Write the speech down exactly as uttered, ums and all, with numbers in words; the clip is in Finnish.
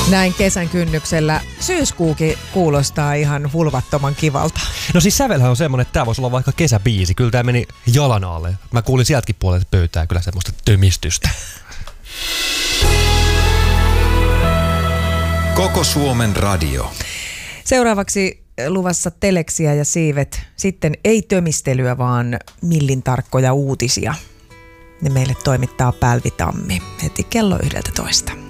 Näin kesän kynnyksellä syyskuukin kuulostaa ihan hulvattoman kivalta. No siis sävelhän on semmonen, että tää voisi olla vaikka kesäbiisi. Kyllä tää meni jalan alle. Mä kuulin sieltäkin puolelta pöytää kyllä semmoista tömistystä. Koko Suomen radio. Seuraavaksi luvassa teleksiä ja siivet. Sitten ei tömistelyä, vaan millin tarkkoja uutisia. Ne meille toimittaa Pälvi Tammi heti kello yksitoista.